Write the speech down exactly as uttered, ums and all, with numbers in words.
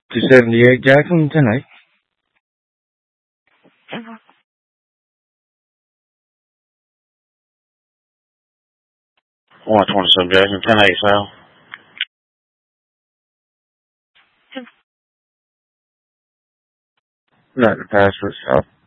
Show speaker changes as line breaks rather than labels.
two seventy-eight Jackson, ten eight.
one twenty-seven Jackson, ten eight South.
Nothing past for South.